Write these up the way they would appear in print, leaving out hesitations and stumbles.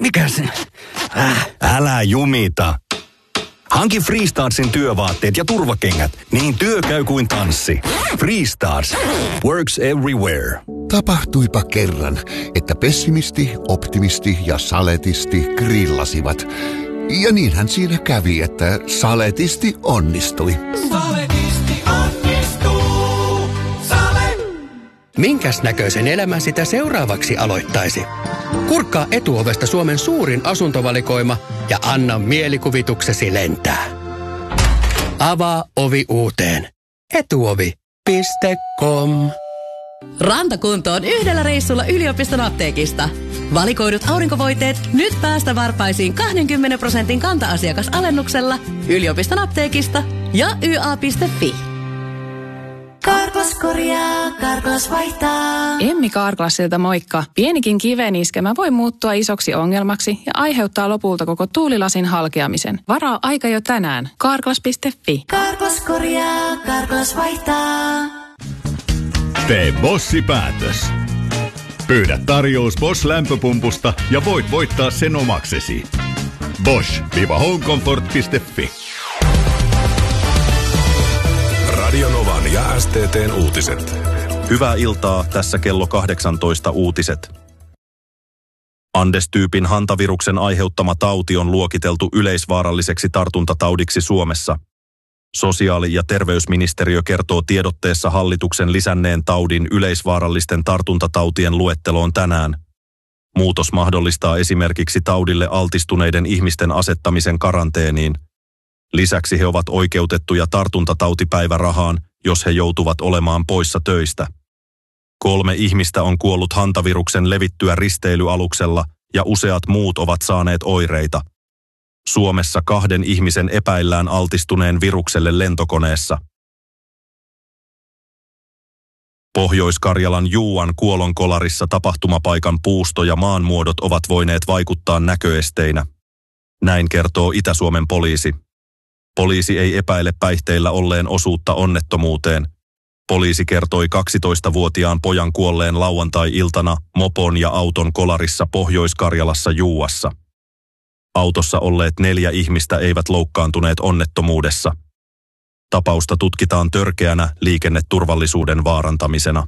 Mikä se? Älä jumita. Hanki Freestarsin työvaatteet ja turvakengät, niin työ käy kuin tanssi. Freestars. Works everywhere. Tapahtuipa kerran, että pessimisti, optimisti ja saletisti grillasivat. Ja niinhän siinä kävi, että saletisti onnistui. Saletisti onnistuu. Sale! Minkäs näköisen elämän sitä seuraavaksi aloittaisi? Kurkkaa Etuovesta Suomen suurin asuntovalikoima ja anna mielikuvituksesi lentää. Avaa ovi uuteen. Etuovi.com. Rantakuntoon yhdellä reissulla yliopiston apteekista. Valikoidut aurinkovoiteet nyt päästä varpaisiin 20% kanta-asiakasalennuksella yliopiston apteekista ja YA.fi. Karklas korjaa, Karklas vaihtaa. Emmi Karklasilta moikka. Pienikin kiveniskemä voi muuttua isoksi ongelmaksi ja aiheuttaa lopulta koko tuulilasin halkeamisen. Varaa aika jo tänään. Karklas.fi. Karklas korjaa, Karklas vaihtaa. Tee Bossi-päätös. Pyydä tarjous Bosch-lämpöpumpusta ja voit voittaa sen omaksesi. Bosch-homecomfort.fi. Radio Novan ja STT:n uutiset. Hyvää iltaa, tässä kello 18 uutiset. Andes-tyypin hantaviruksen aiheuttama tauti on luokiteltu yleisvaaralliseksi tartuntataudiksi Suomessa. Sosiaali- ja terveysministeriö kertoo tiedotteessa hallituksen lisänneen taudin yleisvaarallisten tartuntatautien luetteloon tänään. Muutos mahdollistaa esimerkiksi taudille altistuneiden ihmisten asettamisen karanteeniin. Lisäksi he ovat oikeutettuja tartuntatautipäivärahaan, jos he joutuvat olemaan poissa töistä. 3 ihmistä on kuollut hantaviruksen levittyä risteilyaluksella ja useat muut ovat saaneet oireita. Suomessa 2 ihmisen epäillään altistuneen virukselle lentokoneessa. Pohjois-Karjalan Juuan kuolonkolarissa tapahtumapaikan puusto ja maanmuodot ovat voineet vaikuttaa näköesteinä. Näin kertoo Itä-Suomen poliisi. Poliisi ei epäile päihteillä olleen osuutta onnettomuuteen. Poliisi kertoi 12-vuotiaan pojan kuolleen lauantai-iltana mopon ja auton kolarissa Pohjois-Karjalassa Juuassa. Autossa olleet 4 ihmistä eivät loukkaantuneet onnettomuudessa. Tapausta tutkitaan törkeänä liikenneturvallisuuden vaarantamisena.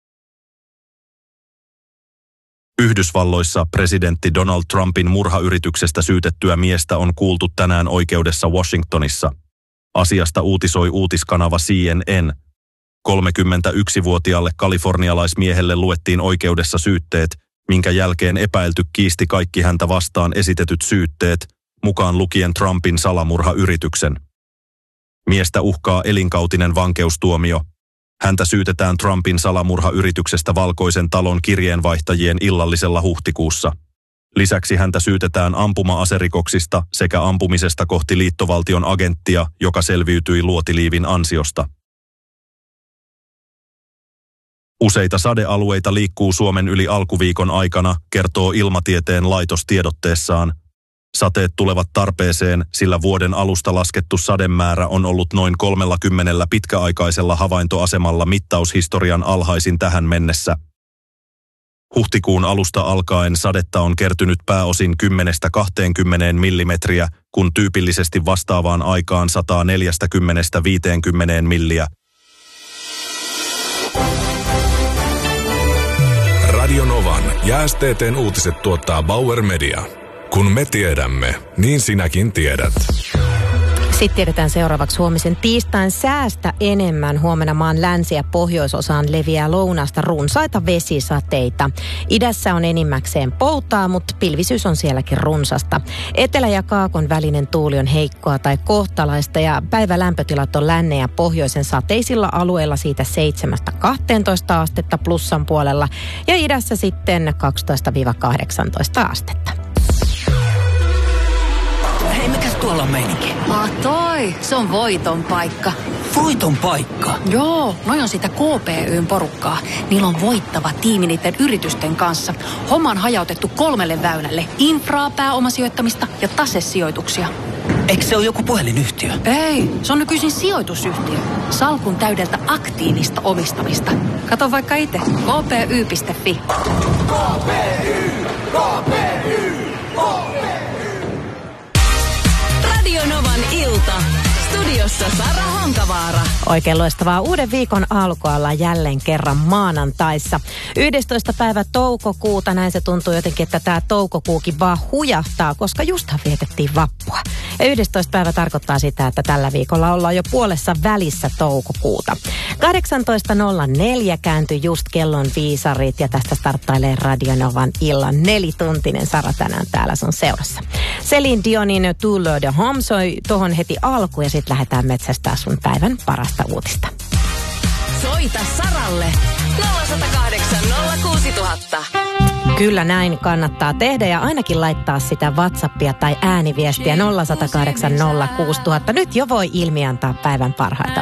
Yhdysvalloissa presidentti Donald Trumpin murhayrityksestä syytettyä miestä on kuultu tänään oikeudessa Washingtonissa. Asiasta uutisoi uutiskanava CNN. 31-vuotiaalle kalifornialaismiehelle luettiin oikeudessa syytteet, minkä jälkeen epäilty kiisti kaikki häntä vastaan esitetyt syytteet, mukaan lukien Trumpin salamurhayrityksen. Miestä uhkaa elinkautinen vankeustuomio. Häntä syytetään Trumpin salamurhayrityksestä Valkoisen talon kirjeenvaihtajien illallisella huhtikuussa. Lisäksi häntä syytetään ampuma-aserikoksista sekä ampumisesta kohti liittovaltion agenttia, joka selviytyi luotiliivin ansiosta. Useita sadealueita liikkuu Suomen yli alkuviikon aikana, kertoo Ilmatieteen laitos tiedotteessaan. Sateet tulevat tarpeeseen, sillä vuoden alusta laskettu sademäärä on ollut noin 30 pitkäaikaisella havaintoasemalla mittaushistorian alhaisin tähän mennessä. Huhtikuun alusta alkaen sadetta on kertynyt pääosin 10–20 millimetriä, kun tyypillisesti vastaavaan aikaan 140–50 milliä. Radio Novan ja STT:n uutiset tuottaa Bauer Media. Kun me tiedämme, niin sinäkin tiedät. Sitten tiedetään seuraavaksi huomisen tiistain säästä enemmän. Huomenna maan länsi- ja pohjoisosaan leviää lounasta runsaita vesisateita. Idässä on enimmäkseen poutaa, mutta pilvisyys on sielläkin runsasta. Etelä- ja kaakon välinen tuuli on heikkoa tai kohtalaista ja päivälämpötilat on lännen ja pohjoisen sateisilla alueilla siitä 7–12 astetta plussan puolella ja idässä sitten 12–18 astetta. Hei, mikäs tuolla on meininki? Toi, se on voiton paikka. Voiton paikka? Joo, noi on sitä KPY:n porukkaa. Niillä on voittava tiimi niiden yritysten kanssa. Homma on hajautettu 3 väylälle. Infraa, pääomasijoittamista ja tasesijoituksia. Eikö se ole joku puhelinyhtiö? Ei, se on nykyisin sijoitusyhtiö. Salkun täydeltä aktiivista omistamista. Kato vaikka itse. KPY.fi. KPY! KPY! KPY! Studiossa Sara Honkavaara. Oikein loistavaa uuden viikon alkua ollaan jälleen kerran maanantaissa. 11. päivä toukokuuta, näin se tuntuu jotenkin, että tämä toukokuukin vaan hujahtaa, koska justhan vietettiin vappua. Ja 11. päivä tarkoittaa sitä, että tällä viikolla ollaan jo puolessa välissä toukokuuta. 18.04 kääntyi just kellon viisarit ja tästä starttailee Radio Novan illan 4-tuntinen Sara tänään täällä sun seurassa. Celine Dionin Tout de Homme soi tohon heti alkuun ja sitten lähdetään metsästää sun päivän parasta uutista. Soita Saralle 0108 06000. Kyllä näin kannattaa tehdä ja ainakin laittaa sitä WhatsAppia tai ääniviestiä 0108 06000. Nyt jo voi ilmiantaa päivän parhaita